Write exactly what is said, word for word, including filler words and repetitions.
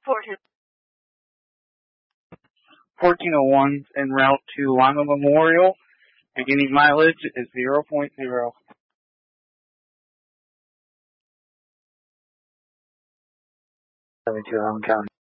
fourteen oh one en route to Lima Memorial. Beginning mileage is zero point zero. seventy-two Allen County.